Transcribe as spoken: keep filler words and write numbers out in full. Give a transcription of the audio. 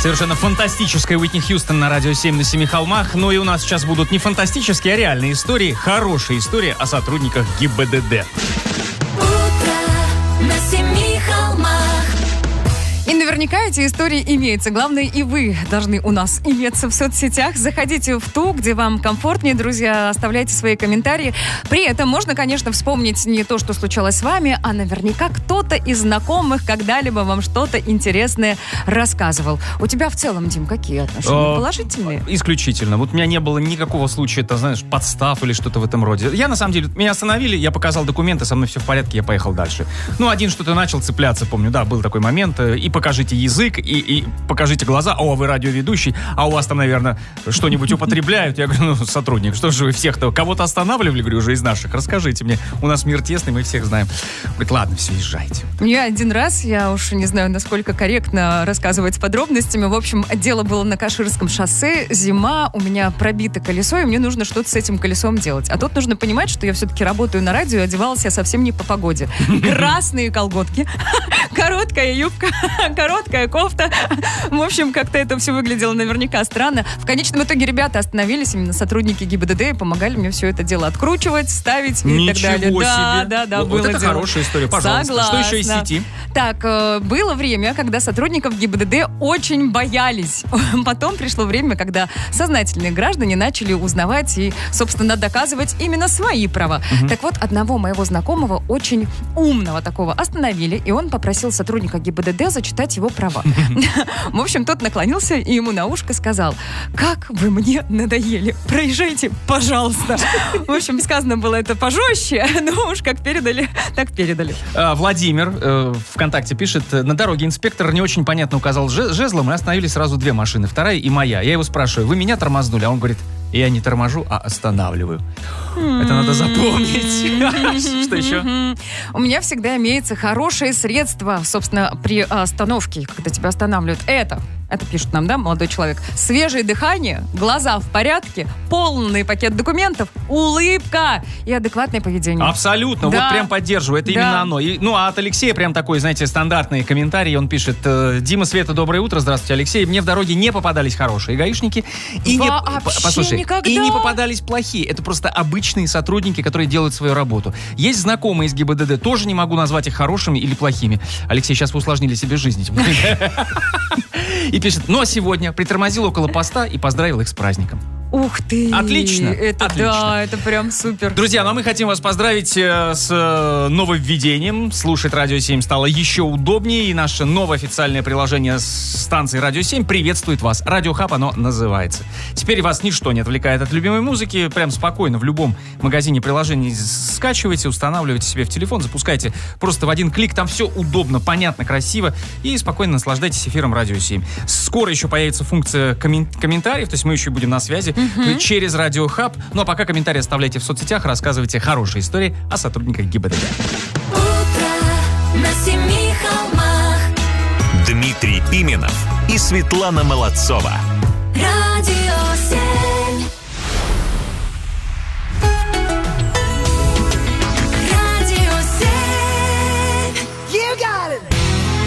Совершенно фантастическая Уитни Хьюстон на радио семь на Семи холмах. Ну и у нас сейчас будут не фантастические, а реальные истории. Хорошие истории о сотрудниках ГИБДД. Утро на Семи холмах. И наверняка эти истории имеются. Главное, и вы должны у нас иметься в соцсетях. Заходите в ту, где вам комфортнее, друзья, оставляйте свои комментарии. При этом можно, конечно, вспомнить не то, что случалось с вами, а наверняка кто-то из знакомых когда-либо вам что-то интересное рассказывал. У тебя в целом, Дим, какие отношения? Положительные? Исключительно. Вот у меня не было никакого случая, это, знаешь, подстав или что-то в этом роде. Я, на самом деле, меня остановили, я показал документы, со мной все в порядке, я поехал дальше. Ну, один что-то начал цепляться, помню, да, был такой момент, и покажите язык, и, и покажите глаза. О, вы радиоведущий, а у вас там, наверное, что-нибудь употребляют. Я говорю, ну, сотрудник, что же вы всех-то, кого-то останавливали, говорю, уже из наших, расскажите мне. У нас мир тесный, мы всех знаем. Говорит, ладно, все, езжайте. Я один раз, я уж не знаю, насколько корректно рассказывать с подробностями. В общем, дело было на Каширском шоссе, зима, у меня пробито колесо, и мне нужно что-то с этим колесом делать. А тут нужно понимать, что я все-таки работаю на радио, и одевалась я совсем не по погоде. Красные колготки, короткая юбка, короткая кофта. В общем, как-то это все выглядело наверняка странно. В конечном итоге ребята остановились, именно сотрудники ГИБДД, и помогали мне все это дело откручивать, ставить и Ничего так далее. себе. Да, да, да, вот, было вот это дело. Хорошая история, пожалуйста. Согласна. Что еще из сети? Так, э, было время, когда сотрудников ГИБДД очень боялись. Потом пришло время, когда сознательные граждане начали узнавать и, собственно, доказывать именно свои права. Угу. Так вот, одного моего знакомого, очень умного такого, остановили, и он попросил сотрудника ГИБДД зачитать его права. В общем, тот наклонился и ему на ушко сказал: как вы мне надоели, проезжайте, пожалуйста. В общем, сказано было это пожестче, но уж как передали, так передали. А, Владимир э, ВКонтакте пишет: на дороге инспектор не очень понятно указал же- жезлом, и остановились сразу две машины, вторая и моя. Я его спрашиваю, вы меня тормознули? А он говорит, я не торможу, а останавливаю. Это надо запомнить. Что еще? У меня всегда имеется хорошее средство, собственно, при остановке, когда тебя останавливают. Это, это пишет нам, да, молодой человек. Свежее дыхание, глаза в порядке, полный пакет документов, улыбка и адекватное поведение. Абсолютно, Да. вот прям поддерживаю, это Да. именно оно. И, ну, а от Алексея прям такой, знаете, стандартный комментарий, он пишет: Дима, Света, доброе утро, здравствуйте, Алексей. Мне в дороге не попадались хорошие гаишники. И не, Вообще п- послушай, никогда. и не попадались плохие. Это просто обычные сотрудники, которые делают свою работу. Есть знакомые из ГИБДД, тоже не могу назвать их хорошими или плохими. Алексей, сейчас вы усложнили себе жизнь. И пишет: ну а сегодня притормозил около поста и поздравил их с праздником. Ух ты! Отлично, Это отлично. да, это прям супер. Друзья, ну а мы хотим вас поздравить э, с э, нововведением. Слушать Радио семь стало еще удобнее, и наше новое официальное приложение с станции Радио семь приветствует вас. Радио Хаб оно называется. Теперь вас ничто не отвлекает от любимой музыки. Прям спокойно в любом магазине приложений скачивайте, устанавливайте себе в телефон, запускайте просто в один клик. Там все удобно, понятно, красиво. И спокойно наслаждайтесь эфиром Радио семь. Скоро еще появится функция коммен- комментариев, то есть мы еще будем на связи uh-huh. через Радио Хаб. Ну а пока комментарии оставляйте в соцсетях, рассказывайте хорошие истории о сотрудниках ГИБДД. Утро на Семи холмах. Дмитрий Пименов и Светлана Молодцова. Радио семь.